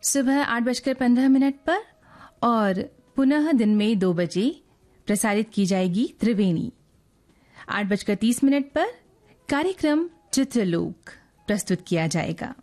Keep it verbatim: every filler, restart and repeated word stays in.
सुबह आठ बजकर पंद्रह मिनट पर और पुनः दिन में दो बजे प्रसारित की जाएगी त्रिवेणी। आठ बजकर तीस मिनट पर कार्यक्रम चित्रलोक प्रस्तुत किया जाएगा।